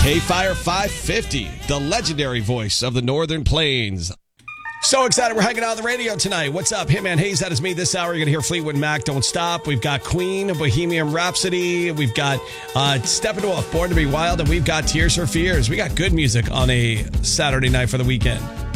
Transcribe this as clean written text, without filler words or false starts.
K-Fire 550, the legendary voice of the Northern Plains. So excited. We're hanging out on the radio tonight. What's up? Hitman Hayes, that is me this hour. You're going to hear Fleetwood Mac, Don't Stop. We've got Queen, Bohemian Rhapsody. We've got Steppenwolf, Born to be Wild. And we've got Tears for Fears. We got good music on a Saturday night for the weekend.